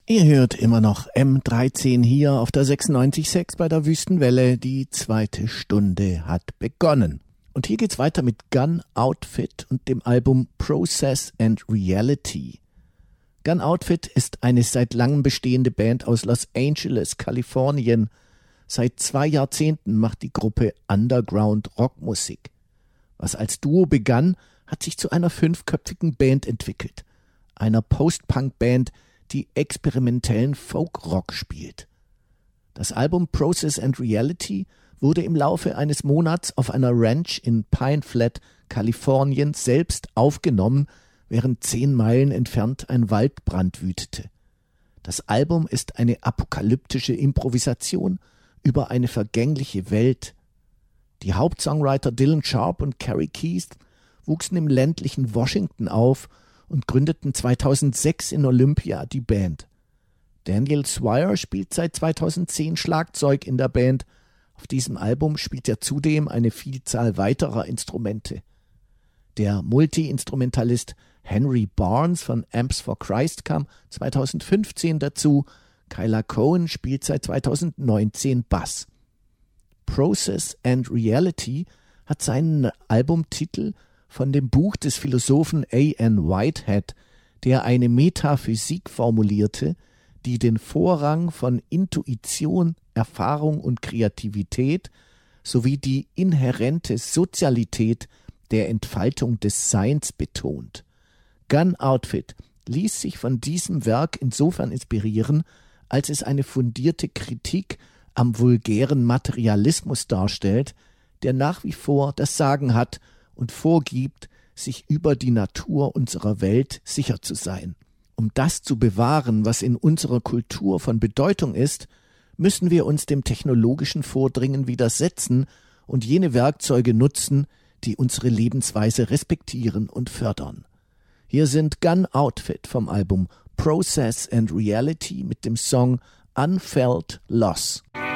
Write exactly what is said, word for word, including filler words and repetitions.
Ihr hört immer noch M dreizehn hier auf der sechsundneunzig Komma sechs bei der Wüstenwelle. Die zweite Stunde hat begonnen. Und hier geht's weiter mit Gun Outfit und dem Album Process and Reality. Gun Outfit ist eine seit langem bestehende Band aus Los Angeles, Kalifornien. Seit zwei Jahrzehnten macht die Gruppe Underground-Rockmusik. Was als Duo begann, hat sich zu einer fünfköpfigen Band entwickelt. Einer Post-Punk-Band, die experimentellen Folk-Rock spielt. Das Album Process and Reality wurde im Laufe eines Monats auf einer Ranch in Pine Flat, Kalifornien, selbst aufgenommen, während zehn Meilen entfernt ein Waldbrand wütete. Das Album ist eine apokalyptische Improvisation über eine vergängliche Welt. Die Hauptsongwriter Dylan Sharp und Carrie Keith wuchsen im ländlichen Washington auf und gründeten zweitausendsechs in Olympia die Band. Daniel Swire spielt seit zweitausendzehn Schlagzeug in der Band. Auf diesem Album spielt er zudem eine Vielzahl weiterer Instrumente. Der Multi-Instrumentalist Henry Barnes von Amps for Christ kam zweitausendfünfzehn dazu. Kyla Cohen spielt seit zweitausendneunzehn Bass. Process and Reality hat seinen Albumtitel von dem Buch des Philosophen A N Whitehead, der eine Metaphysik formulierte, die den Vorrang von Intuition, Erfahrung und Kreativität sowie die inhärente Sozialität der Entfaltung des Seins betont. Gun Outfit ließ sich von diesem Werk insofern inspirieren, als es eine fundierte Kritik am vulgären Materialismus darstellt, der nach wie vor das Sagen hat und vorgibt, sich über die Natur unserer Welt sicher zu sein. Um das zu bewahren, was in unserer Kultur von Bedeutung ist, müssen wir uns dem technologischen Vordringen widersetzen und jene Werkzeuge nutzen, die unsere Lebensweise respektieren und fördern. Hier sind Gun Outfit vom Album Process and Reality mit dem Song Unfelt Loss.